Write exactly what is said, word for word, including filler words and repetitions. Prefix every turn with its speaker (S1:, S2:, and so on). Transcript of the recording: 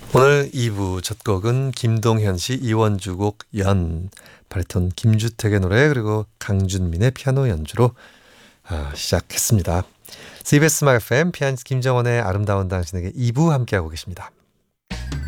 S1: 오늘 이 부 첫 곡은 김동현 씨, 이원주 곡 연, 바리톤 김주택의 노래, 그리고 강준민의 피아노 연주로 아, 시작했습니다. 씨비에스 음악 에프엠 피아니스트 김정원의 아름다운 당신에게 이 부 함께하고 계십니다.